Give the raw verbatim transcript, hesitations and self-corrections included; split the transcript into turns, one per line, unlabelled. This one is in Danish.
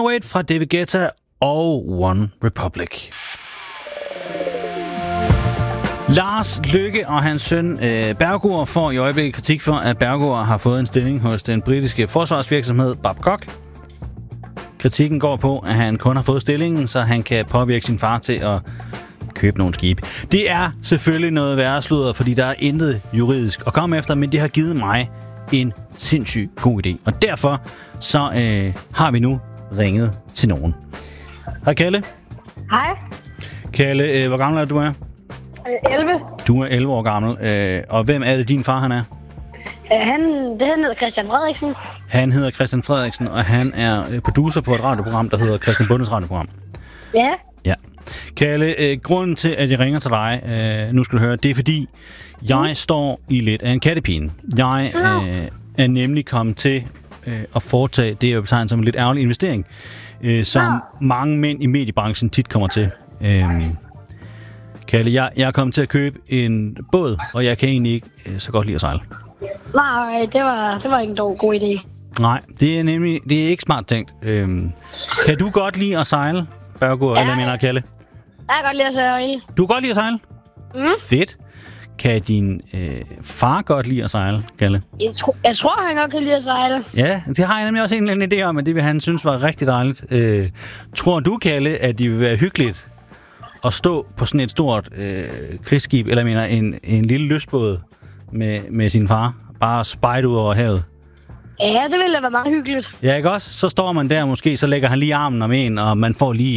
Wait fra David Guetta og One Republic. Lars Løkke og hans søn øh, Bergur får i øjeblikket kritik for, at Bergur har fået en stilling hos den britiske forsvarsvirksomhed Babcock. Kritikken går på, at han kun har fået stillingen, så han kan påvirke sin far til at købe nogle skibe. Det er selvfølgelig noget værre sludder, fordi der er intet juridisk at komme efter, men det har givet mig en sindssygt god idé. Og derfor så øh, har vi nu ringet til nogen. Hej Kalle.
Hej.
Kalle, øh, hvor gammel er du er?
elleve.
Du er elleve år gammel. Øh, og hvem er det, din far han er?
Han, det hedder Christian Frederiksen.
Han hedder Christian Frederiksen, og han er producer på et radioprogram, der hedder Christian Bundes radioprogram.
Ja.
Ja. Kalle, øh, grunden til, at jeg ringer til dig, øh, nu skal du høre, det er fordi, jeg mm. står i lidt af en kattepine. Jeg øh, er nemlig kommet til øh, at foretage det, jeg betegner som en lidt ærgerlig investering, øh, som ja. mange mænd i mediebranchen tit kommer til. Øh, Kalle, jeg, jeg er kommet til at købe en båd, og jeg kan egentlig ikke øh, så godt lide at sejle.
Nej, det var, det var ikke en dog god idé.
Nej, det er nemlig det er ikke smart tænkt. Øh, kan du godt lide at sejle, Bergur, ja. eller mener Kalle?
Jeg kan godt lide at sejle.
Du kan godt lide at sejle?
Mm.
Fedt. Kan din øh, far godt lide at sejle, Kalle?
Jeg, tro, jeg tror, han godt kan lide at sejle.
Ja, det har jeg nemlig også en eller anden idé om, at det vil han synes var rigtig dejligt. Øh, tror du, Kalle, at det vil være hyggeligt at stå på sådan et stort øh, krigsskib, eller mener en, en lille lystbåd med, med sin far, bare spejde ud over havet?
Ja, det ville da være meget hyggeligt.
Ja, ikke også? Så står man der måske, så lægger han lige armen om en, og man får lige